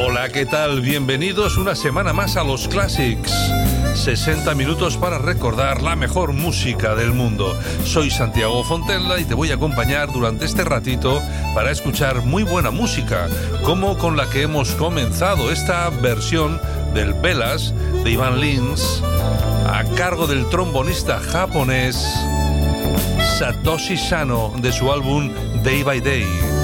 Hola, ¿qué tal? Bienvenidos una semana más a Los Classics. 60 minutos para recordar la mejor música del mundo. Soy Santiago Fontella y te voy a acompañar durante este ratito para escuchar muy buena música, como con la que hemos comenzado esta versión del Bellas de Ivan Lins, a cargo del trombonista japonés Satoshi Sano, de su álbum Day by Day.